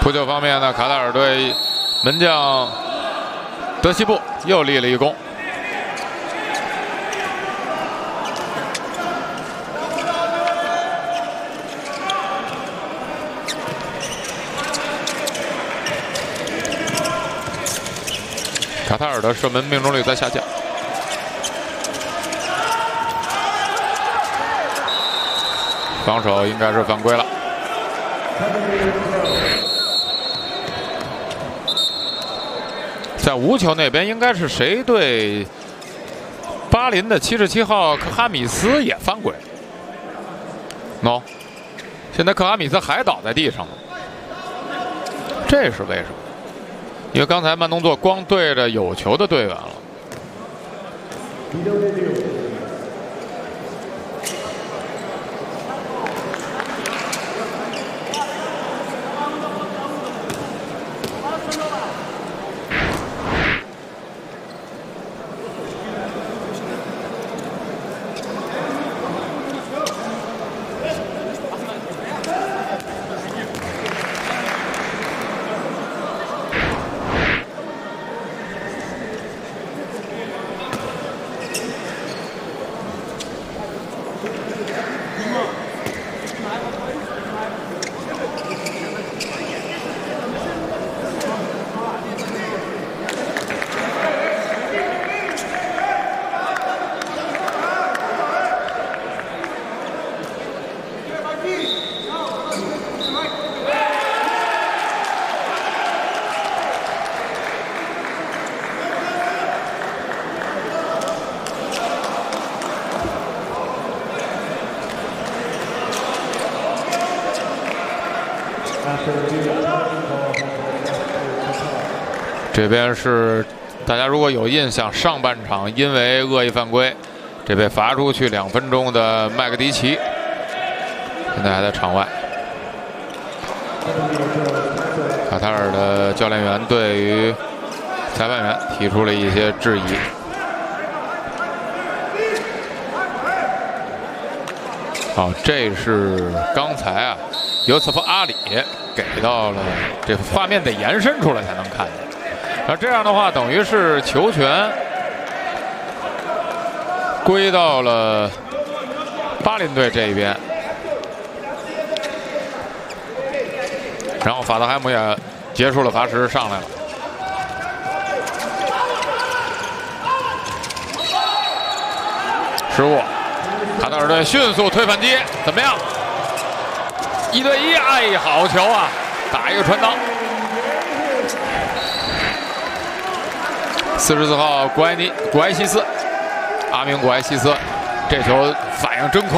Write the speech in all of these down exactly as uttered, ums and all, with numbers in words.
扑救方面呢，卡塔尔队门将德西布又立了一功。卡塔尔的射门命中率在下降。 防守应该是犯规了。在无球那边，应该是谁对巴林的七十七号科哈米斯也犯规 ？no， 现在科哈米斯还倒在地上了，这是为什么？因为刚才慢动作光对着有球的队员了。 这边是大家如果有印象，上半场因为恶意犯规，这被罚出去两分钟的麦克迪奇，现在还在场外。卡塔尔的教练员对于裁判员提出了一些质疑。好，这是刚才啊，尤瑟夫阿里给到了，这个画面得延伸出来才能看见。 那这样的话，等于是球权归到了巴林队这一边，然后法德海姆也结束了罚时上来了。失误，卡塔尔队迅速推反击，怎么样？一对一，哎，好球啊！打一个传导。 四十四号古埃尼古埃西斯，阿明古埃西斯，这球反应真快，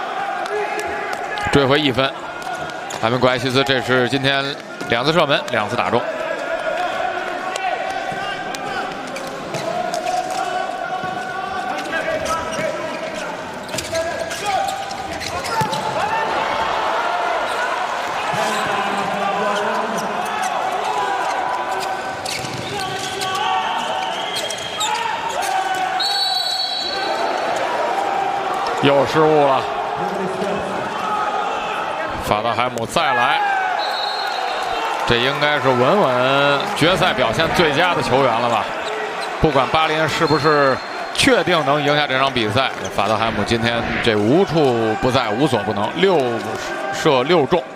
追回一分。阿明古埃西斯这是今天两次射门，两次打中。又失误了，法德海姆再来，这应该是稳稳决赛表现最佳的球员了吧？不管巴林是不是确定能赢下这场比赛，法德海姆今天这无处不在，无所不能，六射六中。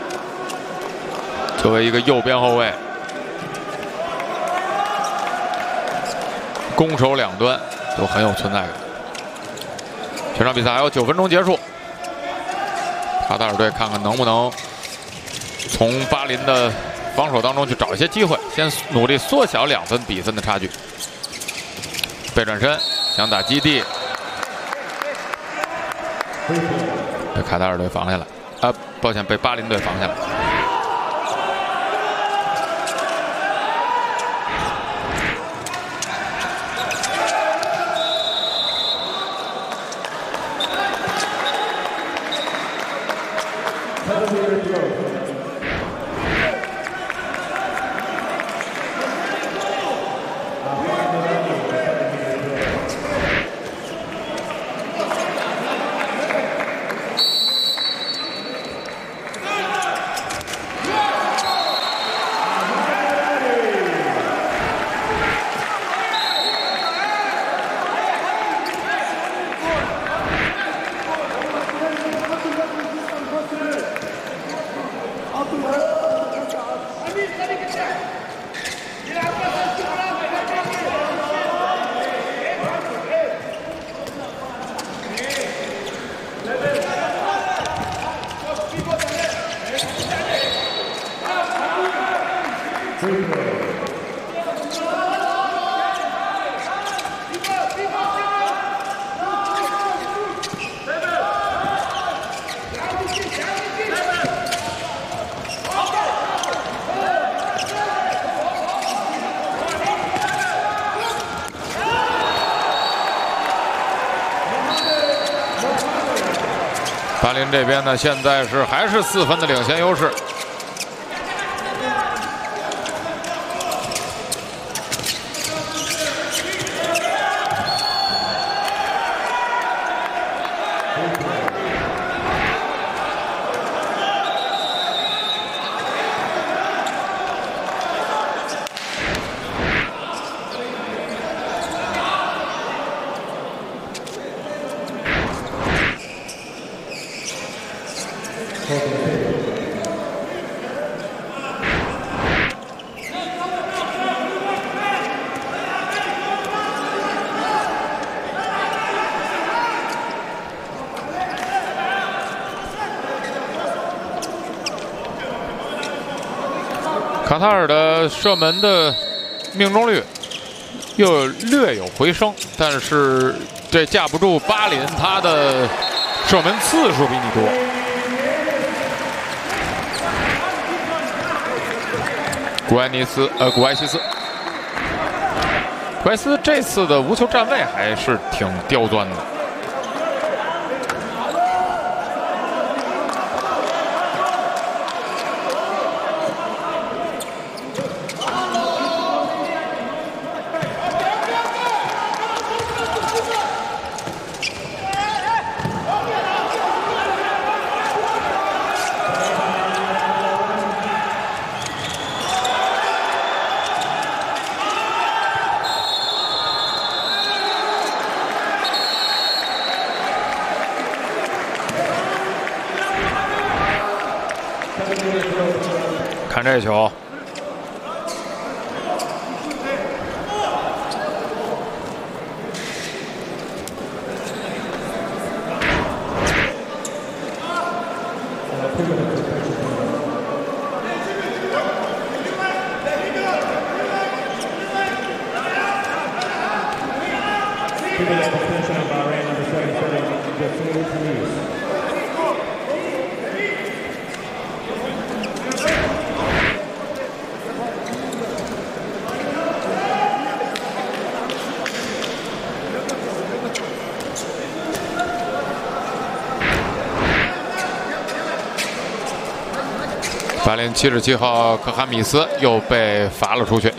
作为一个右边后卫，攻守两端都很有存在感。 全场比赛还有九分钟结束，卡塔尔队看看能不能从巴林的防守当中去找一些机会，先努力缩小两分比分的差距。背转身想打基地，被卡塔尔队防下来，啊，抱歉，被巴林队防下来。 巴林这边呢，现在是还是四分的领先优势。卡塔尔的射门的命中率又略有回升，但是这架不住巴林他的射门次数比你多。古埃尼斯，呃，古埃西斯，古埃斯这次的无球站位还是挺刁钻的。看这球，巴林七十七号可汗米斯又被罚了出去。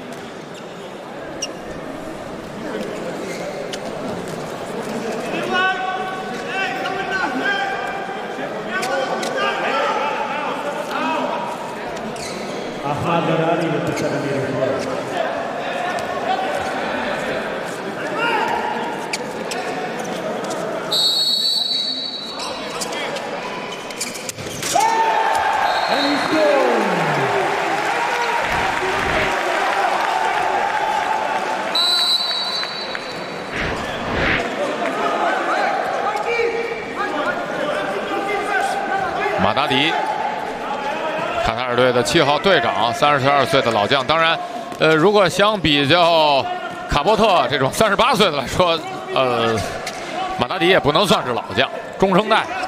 马达迪，卡塔尔队的七号队长，三十二岁的老将。当然，呃，如果相比较卡波特这种三十八岁的来说，呃，马达迪也不能算是老将，中生代。